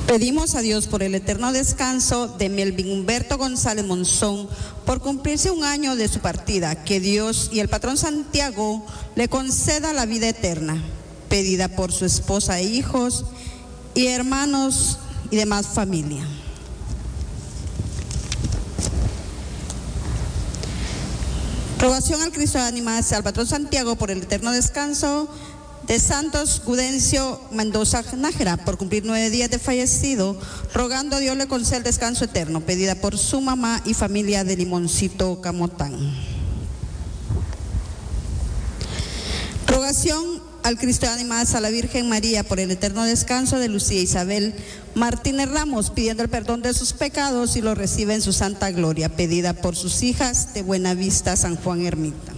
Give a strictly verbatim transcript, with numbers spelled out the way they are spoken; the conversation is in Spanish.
Pedimos a Dios por el eterno descanso de Melvin Humberto González Monzón, por cumplirse un año de su partida, que Dios y el patrón Santiago le conceda la vida eterna, pedida por su esposa e hijos y hermanos y demás familia. Rogación al Cristo de Ánimas, al patrón Santiago por el eterno descanso de Santos Gudencio Mendoza Nájera, por cumplir nueve días de fallecido, rogando a Dios le conceda el descanso eterno, pedida por su mamá y familia de Limoncito Camotán. Rogación al Cristo de Ánimas, a la Virgen María por el eterno descanso de Lucía Isabel Martínez Ramos, pidiendo el perdón de sus pecados y lo recibe en su santa gloria, pedida por sus hijas de Buenavista San Juan Ermita.